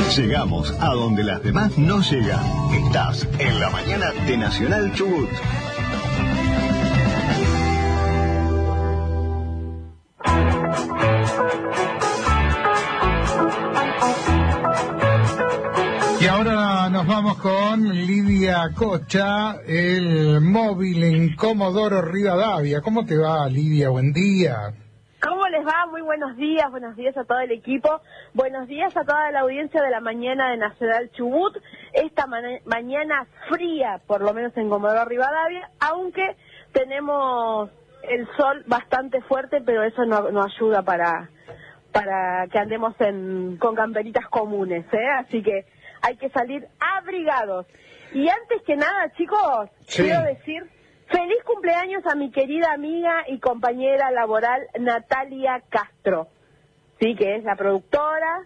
Llegamos a donde las demás no llegan. Estás en la mañana de Nacional Chubut. Y ahora nos vamos con Lidia Cocha, el móvil en Comodoro Rivadavia. ¿Cómo te va, Lidia? Buen día. ¿Cómo les va? Muy buenos días a todo el equipo, buenos días a toda la audiencia de la mañana de Nacional Chubut, esta mañana fría, por lo menos en Comodoro Rivadavia, aunque tenemos el sol bastante fuerte, pero eso no ayuda para que andemos con camperitas comunes, así que hay que salir abrigados. Y antes que nada, chicos, quiero decir feliz cumpleaños a mi querida amiga y compañera laboral Natalia Castro, sí, que es la productora.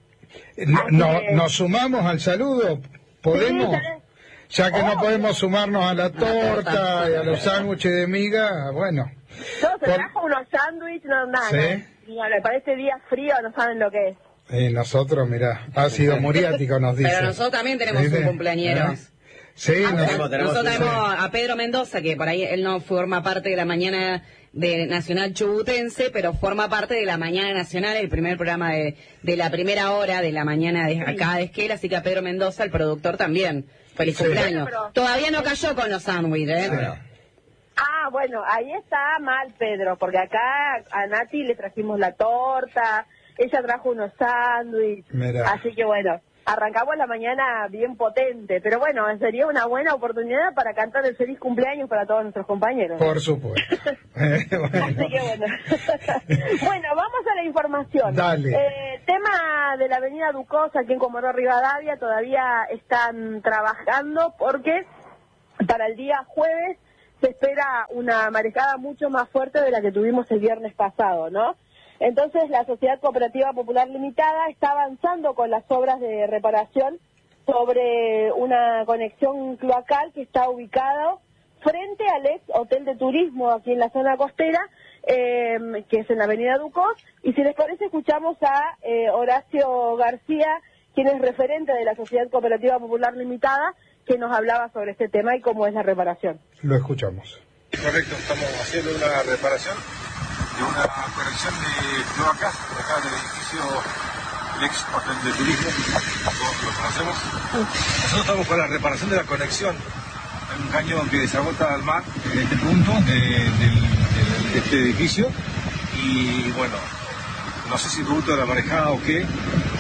¿Nos sumamos al saludo? ¿Podemos? Sí, ya que no podemos sumarnos a la torta y a los sándwiches de miga, bueno. Yo se trajo unos sándwiches, nada. ¿Sí? Me parece día frío, no saben lo que es. Nosotros, mirá, ácido muriático nos dice. Pero nosotros también tenemos un cumpleañero. Sí, nosotros tenemos a Pedro Mendoza, que por ahí él no forma parte de la mañana de Nacional Chubutense, pero forma parte de la mañana nacional, el primer programa de la primera hora de la mañana de acá de Esquel, así que a Pedro Mendoza, el productor, también. Feliz cumpleaños. Pero todavía no cayó con los sándwiches, Bueno, ahí está mal Pedro, porque acá a Nati le trajimos la torta, ella trajo unos sándwiches, así que bueno, arrancamos la mañana bien potente, pero bueno, sería una buena oportunidad para cantar el feliz cumpleaños para todos nuestros compañeros. Por supuesto. Bueno. Así que bueno. Bueno, vamos a la información. Dale. Tema de la avenida Ducosa aquí en Comodoro Rivadavia, todavía están trabajando porque para el día jueves se espera una marejada mucho más fuerte de la que tuvimos el viernes pasado, ¿no? Entonces la Sociedad Cooperativa Popular Limitada está avanzando con las obras de reparación sobre una conexión cloacal que está ubicado frente al ex hotel de turismo aquí en la zona costera, que es en la avenida Ducos, y si les parece escuchamos a Horacio García, quien es referente de la Sociedad Cooperativa Popular Limitada, que nos hablaba sobre este tema y cómo es la reparación. Lo escuchamos. Correcto, estamos haciendo una reparación de una corrección de cloacas acá del edificio del ex hotel de turismo, todos lo conocemos. Nosotros estamos con la reparación de la conexión. Hay un caño que desagota al mar en este punto de este edificio y bueno, no sé si producto de la marejada o qué,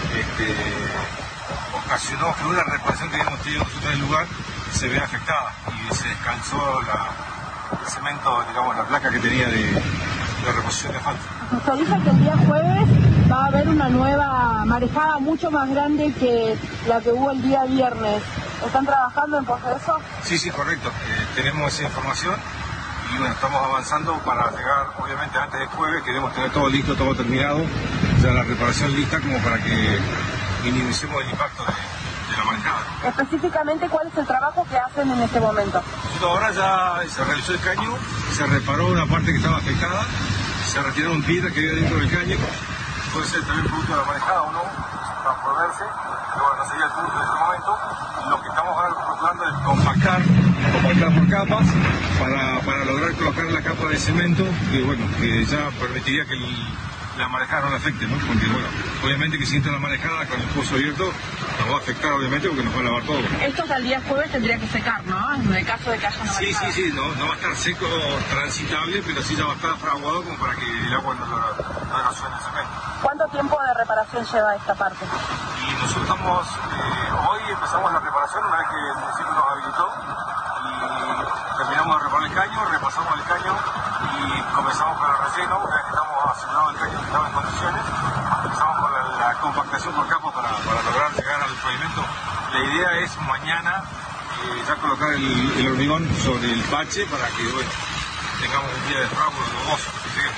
ocasionó que una reparación que habíamos tenido nosotros en el lugar se vea afectada y se descansó el cemento, digamos, la placa que tenía de reposición de asfalto. Se dice que el día jueves va a haber una nueva marejada mucho más grande que la que hubo el día viernes. ¿Están trabajando en pos de eso? Sí, correcto. Tenemos esa información y bueno, estamos avanzando para llegar, obviamente, antes del jueves. Queremos tener todo listo, todo terminado, ya la reparación lista como para que minimicemos el impacto de la marejada. Específicamente, ¿cuál es el trabajo que hacen en este momento? Ahora ya se realizó el caño, se reparó una parte que estaba afectada, se retiraron piedras que había dentro del caño, puede ser también producto de la marejada o no, para por verse, pero bueno, no sería el punto en este momento. Lo que estamos ahora procurando es compactar por capas para lograr colocar la capa de cemento que bueno, que ya permitiría que la marejada no le afecte, ¿no? Porque bueno, obviamente que si entra la marejada con el pozo abierto nos va a afectar obviamente porque nos va a lavar todo. Esto hasta el día jueves tendría que secar, ¿no? En el caso de que haya una marejada. Sí, no va a estar seco transitable, pero sí ya va a estar fraguado como para que el agua no erosione el cemento. ¿Cuánto tiempo de reparación lleva esta parte? Y nosotros estamos, hoy empezamos la reparación una vez que el municipio nos habilitó y terminamos de reparar el caño, repasamos el caño y comenzamos con el relleno. Una vez que estamos asegurados el caño que estaba en condiciones, empezamos con la compactación por capas para lograr llegar al pavimento. La idea es mañana ya colocar el hormigón sobre el bache para que bueno, tengamos un día de trabajo hermoso.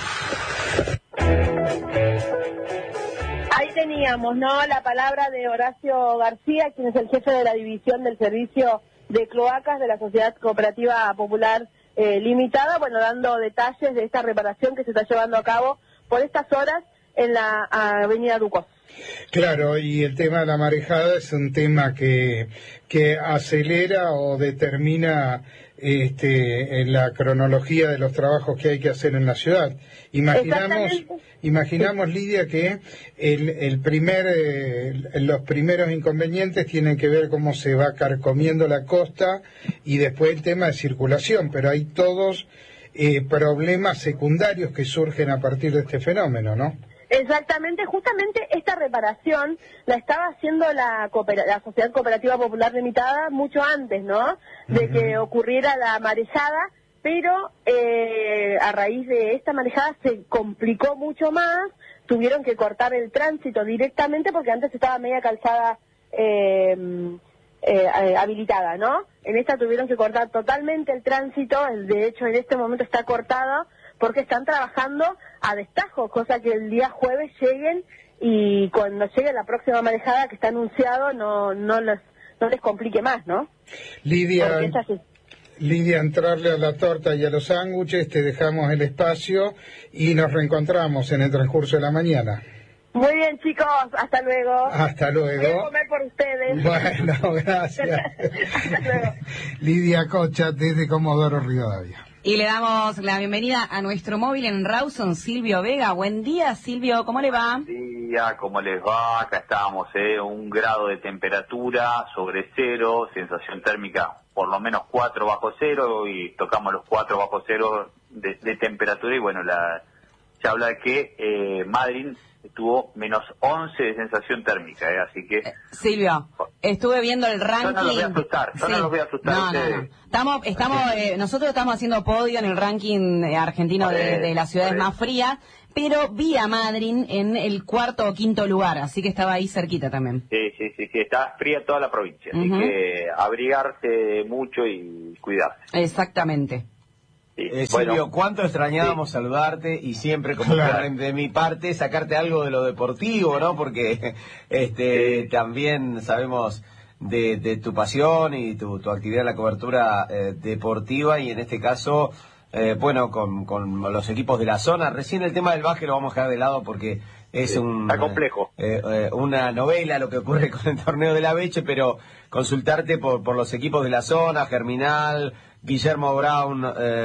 Ahí teníamos, ¿no?, la palabra de Horacio García, quien es el jefe de la división del servicio de cloacas de la Sociedad Cooperativa Popular Limitada, bueno, dando detalles de esta reparación que se está llevando a cabo por estas horas en la avenida Ducos. Claro, y el tema de la marejada es un tema que acelera o determina en la cronología de los trabajos que hay que hacer en la ciudad. Imaginamos, Lidia, que los primeros inconvenientes tienen que ver cómo se va carcomiendo la costa y después el tema de circulación, pero hay todos problemas secundarios que surgen a partir de este fenómeno, ¿no? Exactamente, justamente esta reparación la estaba haciendo la Sociedad Cooperativa Popular Limitada mucho antes, ¿no?, de que ocurriera la marejada, pero a raíz de esta marejada se complicó mucho más, tuvieron que cortar el tránsito directamente porque antes estaba media calzada habilitada, ¿no? En esta tuvieron que cortar totalmente el tránsito, de hecho en este momento está cortado, porque están trabajando a destajo, cosa que el día jueves lleguen y cuando llegue la próxima marejada que está anunciado no les complique más, ¿no? Lidia, entrarle a la torta y a los sándwiches, te dejamos el espacio y nos reencontramos en el transcurso de la mañana. Muy bien, chicos, hasta luego. Hasta luego. Voy a comer por ustedes. Bueno, gracias. Hasta luego. Lidia Cocha, desde Comodoro Rivadavia. Y le damos la bienvenida a nuestro móvil en Rawson, Silvio Vega. Buen día, Silvio, ¿cómo le va? Buen día, ¿cómo les va? Acá estamos, 1 grado de temperatura sobre cero, sensación térmica por lo menos 4 bajo cero, y tocamos los 4 bajo cero de temperatura, y bueno, se habla de que Madrid tuvo menos 11 de sensación térmica, así que... Silvio, estuve viendo el ranking... Yo no los voy a asustar, no los voy a asustar. No. Nosotros estamos haciendo podio en el ranking argentino de las ciudades más frías, pero vi a Madrid en el 4º o 5º lugar, así que estaba ahí cerquita también. Sí, está fría toda la provincia, así que abrigarse mucho y cuidarse. Exactamente. Silvio, cuánto extrañábamos saludarte y siempre, como de mi parte, sacarte algo de lo deportivo, ¿no? Porque también sabemos de tu pasión y tu actividad en la cobertura deportiva, y en este caso, con los equipos de la zona. Recién el tema del básquet lo vamos a dejar de lado porque es está complejo. Una novela lo que ocurre con el torneo de la Beche, pero consultarte por los equipos de la zona, Germinal, Guillermo Brown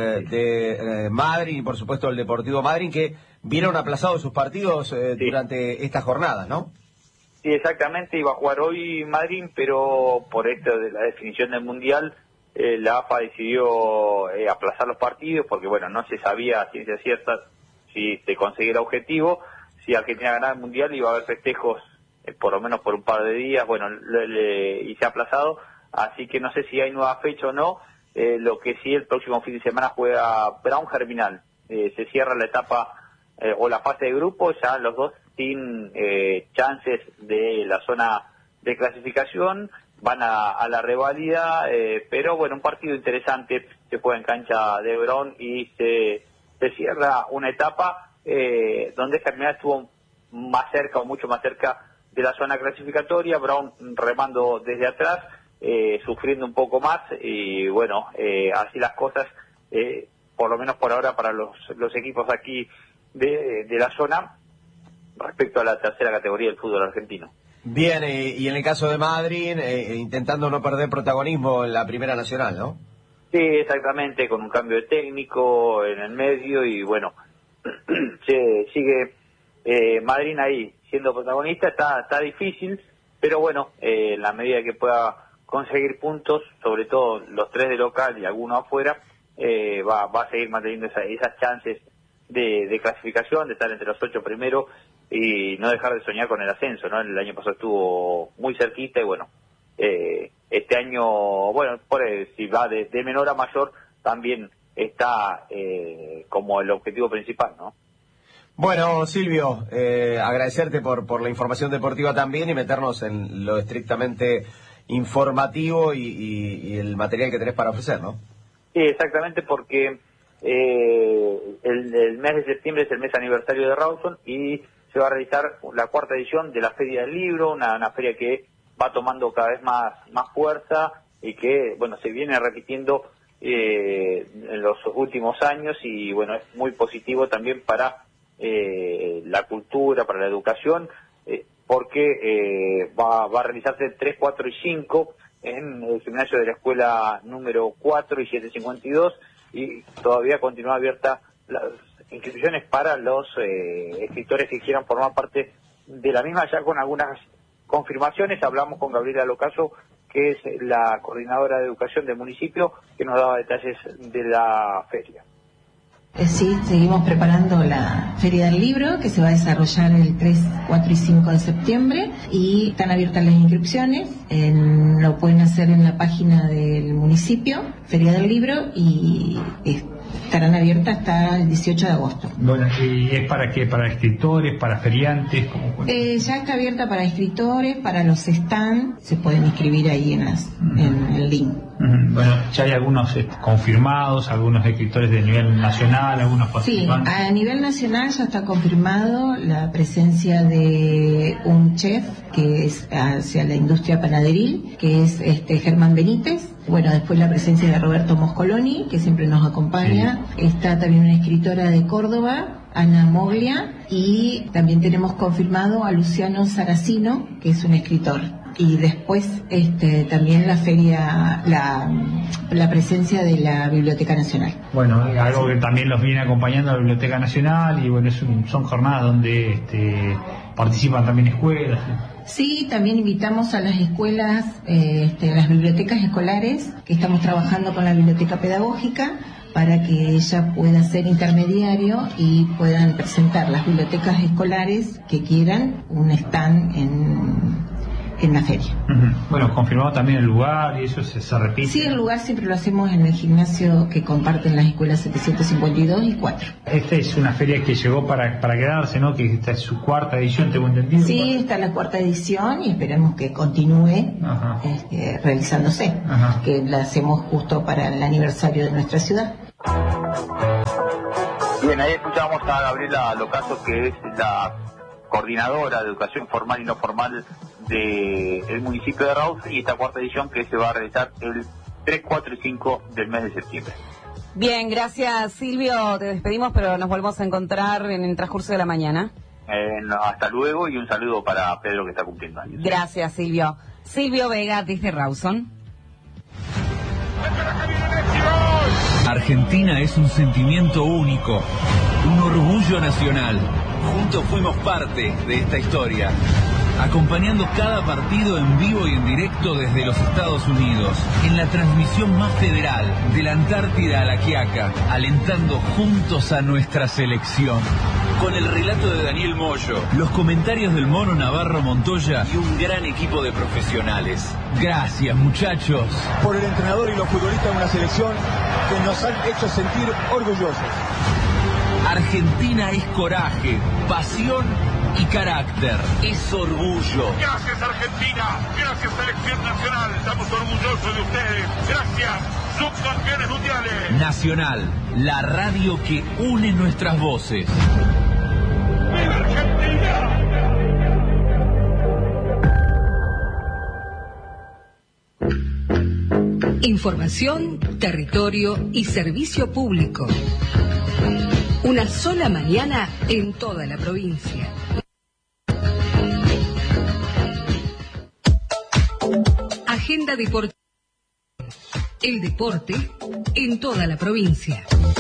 de Madrid, y por supuesto el Deportivo Madrid, que vieron aplazados sus partidos durante esta jornada, ¿no? Sí, exactamente, iba a jugar hoy Madrid, pero por esto de la definición del Mundial, la AFA decidió aplazar los partidos, porque bueno, no se sabía a ciencia cierta si se conseguía el objetivo. Si Argentina ganaba el Mundial iba a haber festejos por lo menos por un par de días, bueno, y se ha aplazado, así que no sé si hay nueva fecha o no. Lo que sí, el próximo fin de semana juega Brown Germinal. Se cierra la etapa o la fase de grupo, ya los dos sin chances de la zona de clasificación, van a la reválida, pero bueno, un partido interesante, se juega en cancha de Brown y se cierra una etapa donde Germinal estuvo más cerca o mucho más cerca de la zona clasificatoria, Brown remando desde atrás, sufriendo un poco más, y bueno, así las cosas, por lo menos por ahora para los equipos aquí de la zona respecto a la tercera categoría del fútbol argentino. Bien, y en el caso de Madrid, intentando no perder protagonismo en la Primera Nacional, ¿no? Sí, exactamente, con un cambio de técnico en el medio, y bueno, sigue Madrid ahí siendo protagonista. Está difícil, pero bueno, en la medida que pueda conseguir puntos, sobre todo los 3 de local y alguno afuera, va a seguir manteniendo esas chances de clasificación, de estar entre los 8 primeros y no dejar de soñar con el ascenso, ¿no? El año pasado estuvo muy cerquita, y bueno, este año, bueno, si va de menor a mayor, también está como el objetivo principal, ¿no? Bueno, Silvio, agradecerte por la información deportiva también, y meternos en lo estrictamente informativo y el material que tenés para ofrecer, ¿no? Sí, exactamente, porque el mes de septiembre es el mes aniversario de Rawson y se va a realizar la 4ª edición de la Feria del Libro, una feria que va tomando cada vez más fuerza y que, bueno, se viene repitiendo en los últimos años, y bueno, es muy positivo también para la cultura, para la educación. porque va a realizarse el 3, 4 y 5 en el gimnasio de la escuela número 4 y 752, y todavía continúa abierta las inscripciones para los escritores que quieran formar parte de la misma, ya con algunas confirmaciones. Hablamos con Gabriela Locaso, que es la coordinadora de educación del municipio, que nos daba detalles de la feria. Sí, seguimos preparando la Feria del Libro, que se va a desarrollar el 3, 4 y 5 de septiembre, y están abiertas las inscripciones. Lo pueden hacer en la página del municipio, Feria del Libro, y estarán abiertas hasta el 18 de agosto. Bueno, ¿y es para qué? ¿Para escritores, para feriantes? Ya está abierta para escritores, para los stands, se pueden inscribir ahí en el link. Bueno, ya hay algunos confirmados, algunos escritores de nivel nacional, algunos participantes. Sí, a nivel nacional ya está confirmado la presencia de un chef que es hacia la industria panaderil, que es Germán Benítez. Bueno, después la presencia de Roberto Moscoloni, que siempre nos acompaña. Sí. Está también una escritora de Córdoba, Ana Moglia, y también tenemos confirmado a Luciano Saracino, que es un escritor. Y después también la feria, la presencia de la Biblioteca Nacional. Bueno, algo que también los viene acompañando la Biblioteca Nacional, y bueno, son jornadas donde participan también escuelas. Sí, también invitamos a las escuelas, a las bibliotecas escolares, que estamos trabajando con la biblioteca pedagógica, para que ella pueda ser intermediario y puedan presentar las bibliotecas escolares que quieran un stand en la feria. Bueno, confirmado también el lugar, y eso se repite. Sí, el lugar siempre lo hacemos en el gimnasio que comparten las escuelas 752 y 4. Esta es una feria que llegó para quedarse, ¿no? Que esta es su 4ª edición, tengo entendido. Sí, está la 4ª edición y esperemos que continúe realizándose. Que la hacemos justo para el aniversario de nuestra ciudad. Bien, ahí escuchamos a Gabriela Locaso, que es la coordinadora de educación formal y no formal del municipio de Rawson, y esta 4ª edición que se va a realizar el 3, 4 y 5 del mes de septiembre. Bien, gracias Silvio, te despedimos, pero nos volvemos a encontrar en el transcurso de la mañana. Hasta luego, y un saludo para Pedro, que está cumpliendo años. Gracias Silvio. Silvio Vega desde Rawson. Argentina es un sentimiento único, un orgullo nacional. Juntos fuimos parte de esta historia, acompañando cada partido en vivo y en directo desde los Estados Unidos, en la transmisión más federal, de la Antártida a la Quiaca, alentando juntos a nuestra selección. Con el relato de Daniel Moyo, los comentarios del Mono Navarro Montoya y un gran equipo de profesionales. Gracias, muchachos. Por el entrenador y los futbolistas de una selección que nos han hecho sentir orgullosos. Argentina es coraje, pasión y carácter. Es orgullo. Gracias, Argentina. Gracias, Selección Nacional. Estamos orgullosos de ustedes. Gracias, subcampeones mundiales. Nacional, la radio que une nuestras voces. ¡Viva Argentina! Información, territorio y servicio público. Una sola mañana en toda la provincia. Agenda deportiva. El deporte en toda la provincia.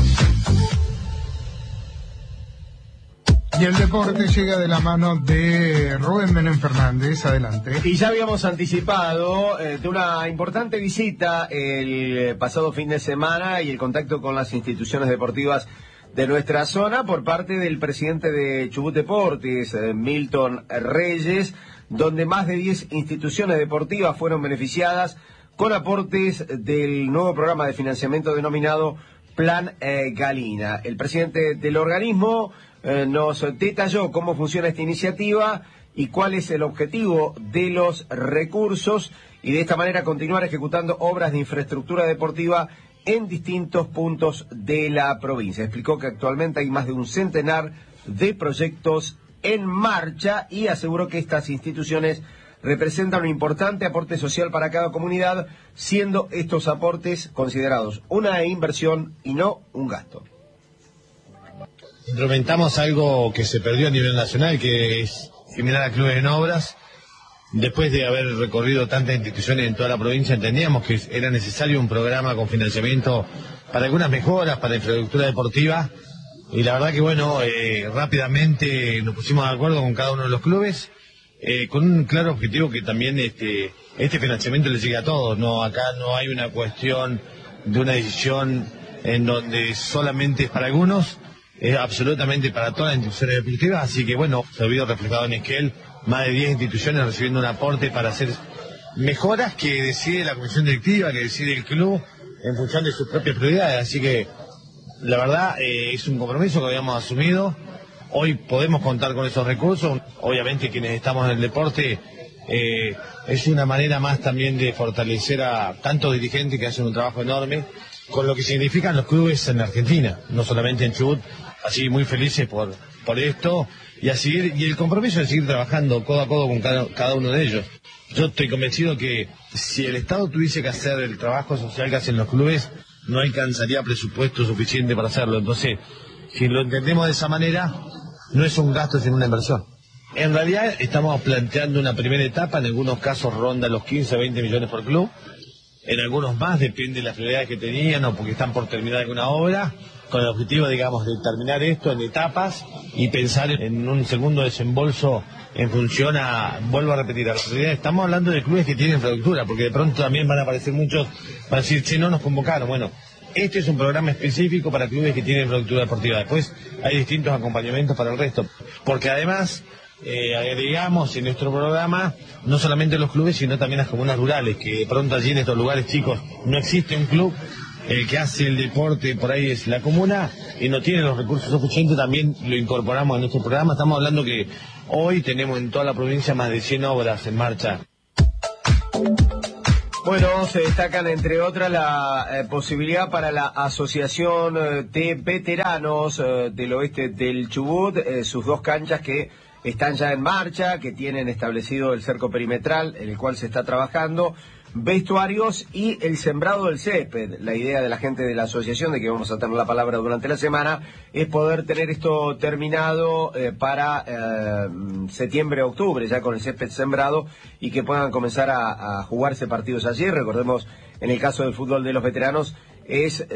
Y el deporte llega de la mano de Rubén Menem Fernández. Adelante. Y ya habíamos anticipado de una importante visita el pasado fin de semana y el contacto con las instituciones deportivas de nuestra zona por parte del presidente de Chubut Deportes, Milton Reyes, donde más de 10 instituciones deportivas fueron beneficiadas con aportes del nuevo programa de financiamiento denominado Plan Galina. El presidente del organismo nos detalló cómo funciona esta iniciativa y cuál es el objetivo de los recursos, y de esta manera continuar ejecutando obras de infraestructura deportiva en distintos puntos de la provincia. Explicó que actualmente hay más de un centenar de proyectos en marcha y aseguró que estas instituciones representan un importante aporte social para cada comunidad, siendo estos aportes considerados una inversión y no un gasto. Implementamos algo que se perdió a nivel nacional, que es similar a clubes en obras. Después de haber recorrido tantas instituciones en toda la provincia, entendíamos que era necesario un programa con financiamiento para algunas mejoras, para infraestructura deportiva, y la verdad que bueno, rápidamente nos pusimos de acuerdo con cada uno de los clubes, con un claro objetivo que también este financiamiento le llegue a todos. No, acá no hay una cuestión de una decisión en donde solamente es para algunos, es absolutamente para todas las instituciones deportivas, así que bueno, se vio reflejado en Esquel, más de 10 instituciones recibiendo un aporte para hacer mejoras que decide la comisión directiva, que decide el club en función de sus propias prioridades, así que la verdad es un compromiso que habíamos asumido. Hoy podemos contar con esos recursos. Obviamente quienes estamos en el deporte es una manera más también de fortalecer a tantos dirigentes que hacen un trabajo enorme, con lo que significan los clubes en Argentina, no solamente en Chubut. Así muy felices por esto y el compromiso de seguir trabajando codo a codo con cada uno de ellos. Yo estoy convencido que si el Estado tuviese que hacer el trabajo social que hacen los clubes, no alcanzaría presupuesto suficiente para hacerlo. Entonces, si lo entendemos de esa manera, no es un gasto sino una inversión. En realidad estamos planteando una primera etapa, en algunos casos ronda los 15 a 20 millones por club, en algunos más, depende de las prioridades que tenían o porque están por terminar alguna obra, con el objetivo, digamos, de terminar esto en etapas y pensar en un segundo desembolso en función vuelvo a repetir, a la prioridad. Estamos hablando de clubes que tienen infraestructura, porque de pronto también van a aparecer muchos para decir, che, no nos convocaron. Bueno, este es un programa específico para clubes que tienen infraestructura deportiva. Después hay distintos acompañamientos para el resto, porque además agregamos en nuestro programa no solamente los clubes, sino también las comunas rurales, que de pronto allí en estos lugares chicos no existe un club, el que hace el deporte por ahí es la comuna y no tiene los recursos suficientes, también lo incorporamos a nuestro programa. Estamos hablando que hoy tenemos en toda la provincia más de 100 obras en marcha. Bueno, se destacan entre otras la posibilidad para la Asociación de Veteranos del Oeste del Chubut, sus 2 canchas que están ya en marcha, que tienen establecido el cerco perimetral en el cual se está trabajando, vestuarios y el sembrado del césped. La idea de la gente de la asociación, de que vamos a tener la palabra durante la semana, es poder tener esto terminado para septiembre, octubre, ya con el césped sembrado y que puedan comenzar a jugarse partidos allí. Recordemos, en el caso del fútbol de los veteranos, es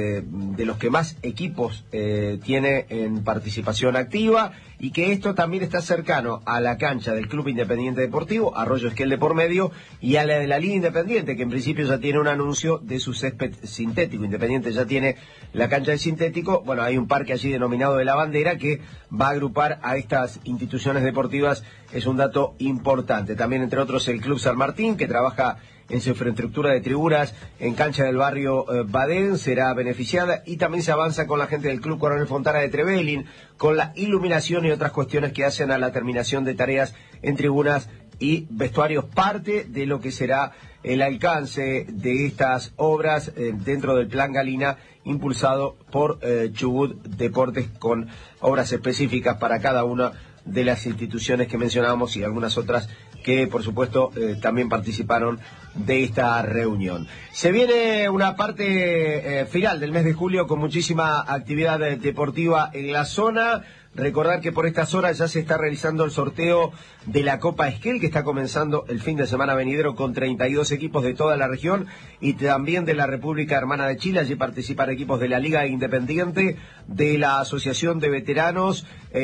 de los que más equipos tiene en participación activa y que esto también está cercano a la cancha del Club Independiente Deportivo, Arroyo Esquel de por medio, y a la de la Liga Independiente, que en principio ya tiene un anuncio de su césped sintético. Independiente ya tiene la cancha de sintético. Bueno, hay un parque allí denominado de la Bandera que va a agrupar a estas instituciones deportivas, es un dato importante. También, entre otros, el Club San Martín, que trabaja en su infraestructura de tribunas en cancha del barrio Badén, será beneficiada, y también se avanza con la gente del Club Coronel Fontana de Trevelin, con la iluminación y otras cuestiones que hacen a la terminación de tareas en tribunas y vestuarios, parte de lo que será el alcance de estas obras dentro del Plan Galina, impulsado por Chubut Deportes, con obras específicas para cada una de las instituciones que mencionábamos y algunas otras que, por supuesto, también participaron de esta reunión. Se viene una parte final del mes de julio con muchísima actividad deportiva en la zona. Recordar que por estas horas ya se está realizando el sorteo de la Copa Esquel, que está comenzando el fin de semana venidero con 32 equipos de toda la región y también de la República Hermana de Chile. Allí participan equipos de la Liga Independiente, de la Asociación de Veteranos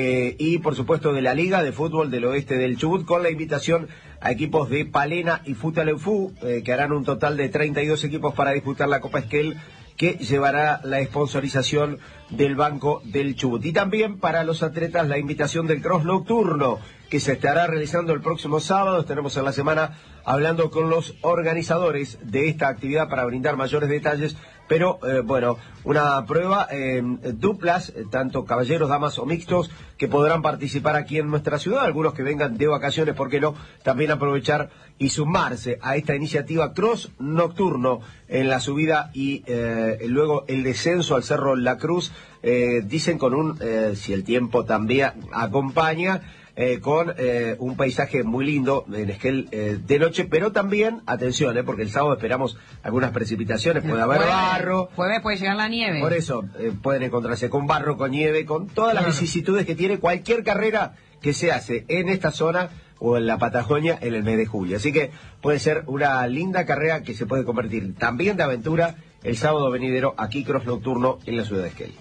y, por supuesto, de la Liga de Fútbol del Oeste del Chubut, con la invitación a equipos de Palena y Futaleufú, que harán un total de 32 equipos para disputar la Copa Esquel, que llevará la sponsorización del Banco del Chubut. Y también para los atletas la invitación del cross nocturno, que se estará realizando el próximo sábado. Estaremos en la semana hablando con los organizadores de esta actividad para brindar mayores detalles, pero bueno, una prueba duplas, tanto caballeros, damas o mixtos, que podrán participar aquí en nuestra ciudad. Algunos que vengan de vacaciones, ¿por qué no? También aprovechar y sumarse a esta iniciativa cross nocturno en la subida y luego el descenso al Cerro La Cruz, dicen con si el tiempo también acompaña, con un paisaje muy lindo en Esquel de noche, pero también, atención, porque el sábado esperamos algunas precipitaciones, puede haber barro. Puede llegar la nieve. Por eso, pueden encontrarse con barro, con nieve, con todas las vicisitudes que tiene cualquier carrera que se hace en esta zona o en la Patagonia en el mes de julio. Así que puede ser una linda carrera que se puede convertir también de aventura el sábado venidero aquí, cross nocturno en la ciudad de Esquel.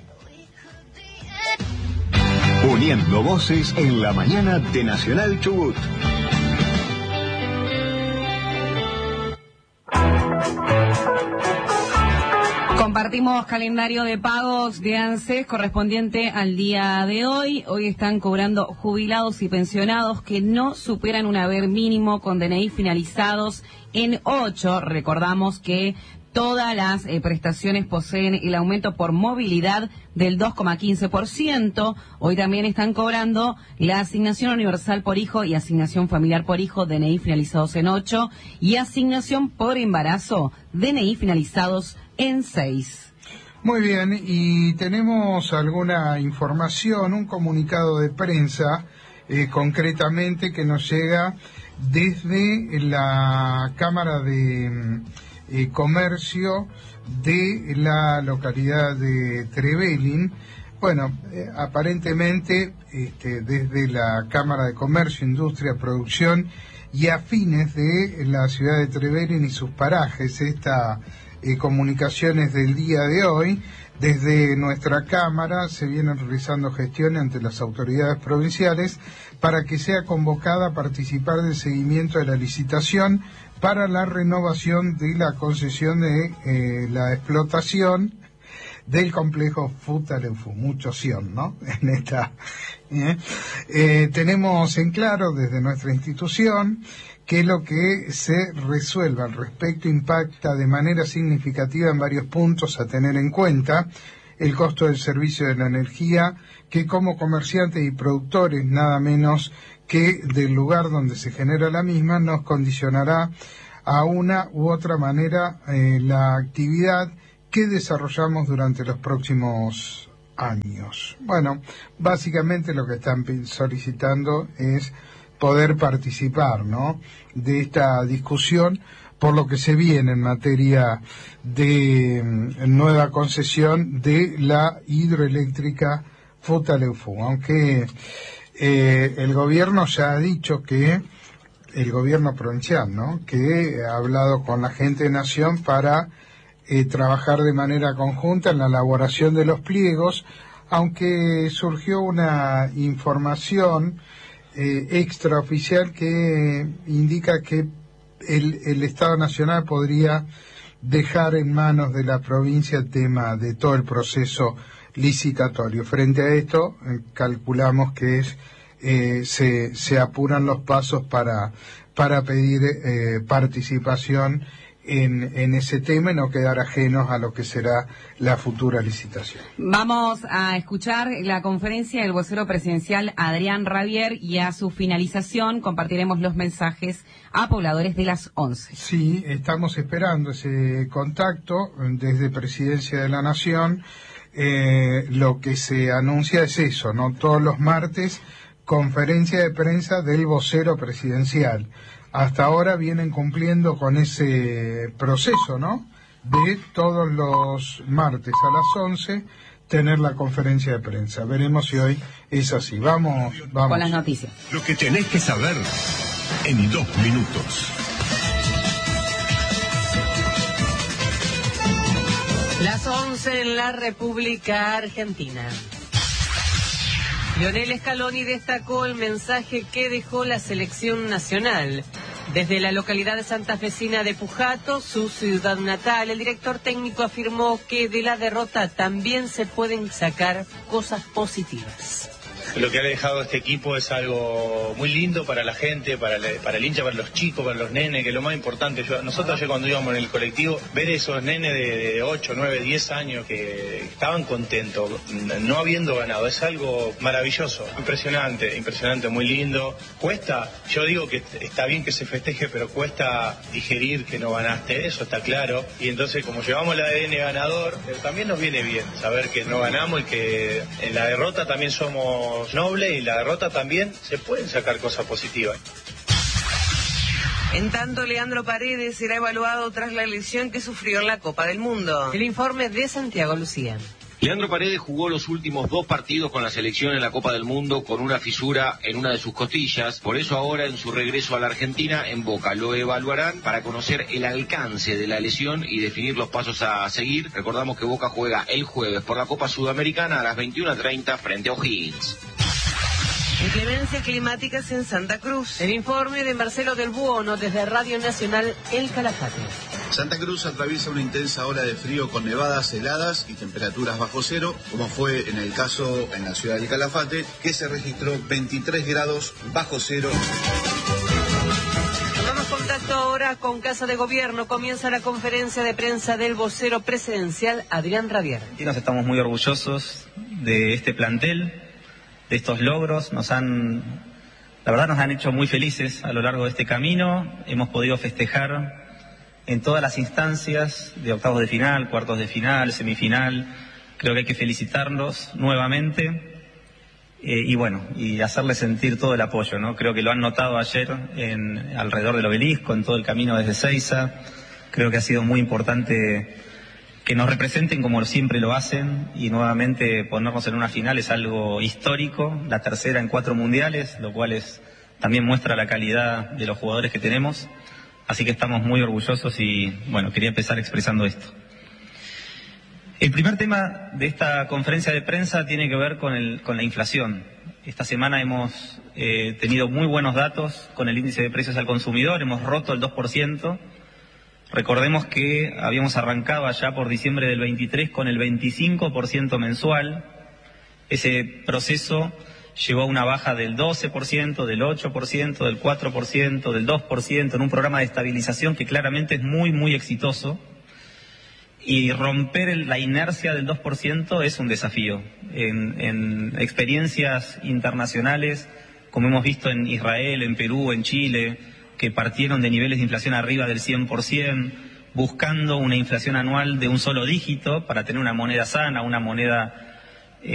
Uniendo voces en la mañana de Nacional Chubut. Compartimos calendario de pagos de ANSES correspondiente al día de hoy. Hoy están cobrando jubilados y pensionados que no superan un haber mínimo con DNI finalizados en 8. Recordamos que todas las prestaciones poseen el aumento por movilidad del 2,15%. Hoy también están cobrando la asignación universal por hijo y asignación familiar por hijo, DNI finalizados en 8, y asignación por embarazo, DNI finalizados en 6. Muy bien, y tenemos alguna información, un comunicado de prensa, concretamente que nos llega desde la Cámara de Comercio de la localidad de Trevelin. Bueno, aparentemente desde la Cámara de Comercio, Industria, Producción y afines de la ciudad de Trevelin y sus parajes, esta comunicaciones del día de hoy, desde nuestra Cámara se vienen realizando gestiones ante las autoridades provinciales para que sea convocada a participar del seguimiento de la licitación para la renovación de la concesión de la explotación del complejo Futaleufú. Mucha opción, ¿no? En esta, tenemos en claro desde nuestra institución que lo que se resuelva al respecto impacta de manera significativa en varios puntos a tener en cuenta: el costo del servicio de la energía, que como comerciantes y productores, nada menos que del lugar donde se genera la misma, nos condicionará a una u otra manera la actividad que desarrollamos durante los próximos años. Bueno, básicamente lo que están solicitando es poder participar, ¿no?, de esta discusión por lo que se viene en materia de nueva concesión de la hidroeléctrica Futaleufú, aunque el gobierno ya ha dicho que, el gobierno provincial, ¿no?, que ha hablado con la gente de Nación para trabajar de manera conjunta en la elaboración de los pliegos, aunque surgió una información extraoficial que indica que el Estado Nacional podría dejar en manos de la provincia el tema de todo el proceso licitatorio. Frente a esto, calculamos que se apuran los pasos para pedir participación en ese tema y no quedar ajenos a lo que será la futura licitación. Vamos a escuchar la conferencia del vocero presidencial Adrián Rabier y a su finalización compartiremos los mensajes a pobladores de las 11. Sí, estamos esperando ese contacto desde Presidencia de la Nación. Lo que se anuncia es eso, ¿no? Todos los martes, conferencia de prensa del vocero presidencial. Hasta ahora vienen cumpliendo con ese proceso, ¿no?, de todos los martes a las 11 tener la conferencia de prensa. Veremos si hoy es así. Vamos. Con las noticias. Lo que tenés que saber en 2 minutos. Las 11 en la República Argentina. Lionel Scaloni destacó el mensaje que dejó la selección nacional. Desde la localidad santafesina de Pujato, su ciudad natal, el director técnico afirmó que de la derrota también se pueden sacar cosas positivas. Lo que ha dejado este equipo es algo muy lindo para la gente, para el hincha, para los chicos, para los nenes, que es lo más importante. Nosotros ayer cuando íbamos en el colectivo, ver esos nenes de 8, 9, 10 años que estaban contentos, no habiendo ganado, es algo maravilloso, impresionante, muy lindo. Cuesta, yo digo que está bien que se festeje, pero cuesta digerir que no ganaste, eso está claro. Y entonces, como llevamos el ADN ganador, también nos viene bien saber que no ganamos y que en la derrota también somos camino noble y la derrota también se pueden sacar cosas positivas. En tanto, Leandro Paredes será evaluado tras la lesión que sufrió en la Copa del Mundo. El informe de Santiago Lucía. Leandro Paredes jugó los últimos 2 partidos con la selección en la Copa del Mundo con una fisura en una de sus costillas. Por eso ahora, en su regreso a la Argentina, en Boca lo evaluarán para conocer el alcance de la lesión y definir los pasos a seguir. Recordamos que Boca juega el jueves por la Copa Sudamericana a las 21:30 frente a O'Higgins. Inclemencias climáticas en Santa Cruz. El informe de Marcelo del Buono desde Radio Nacional El Calafate. Santa Cruz atraviesa una intensa ola de frío con nevadas heladas y temperaturas bajo cero, como fue en el caso en la ciudad del Calafate, que se registró 23 grados bajo cero. Tomamos contacto ahora con Casa de Gobierno. Comienza la conferencia de prensa del vocero presidencial, Adrián Rabier. Y nos estamos muy orgullosos de este plantel, de estos logros. La verdad nos han hecho muy felices a lo largo de este camino. Hemos podido festejar en todas las instancias de octavos de final, cuartos de final, semifinal. Creo que hay que felicitarlos nuevamente y hacerles sentir todo el apoyo, ¿no? Creo que lo han notado ayer alrededor del obelisco, en todo el camino desde Seiza. Creo que ha sido muy importante que nos representen como siempre lo hacen, y nuevamente ponernos en una final es algo histórico, la tercera en 4 mundiales, lo cual también muestra la calidad de los jugadores que tenemos. Así que estamos muy orgullosos y, quería empezar expresando esto. El primer tema de esta conferencia de prensa tiene que ver con la inflación. Esta semana hemos tenido muy buenos datos con el índice de precios al consumidor, hemos roto el 2%. Recordemos que habíamos arrancado allá por diciembre del 23 con el 25% mensual. Ese proceso llegó a una baja del 12%, del 8%, del 4%, del 2%, en un programa de estabilización que claramente es muy, muy exitoso. Y romper la inercia del 2% es un desafío. En experiencias internacionales, como hemos visto en Israel, en Perú, en Chile, que partieron de niveles de inflación arriba del 100%, buscando una inflación anual de un solo dígito para tener una moneda sana, una moneda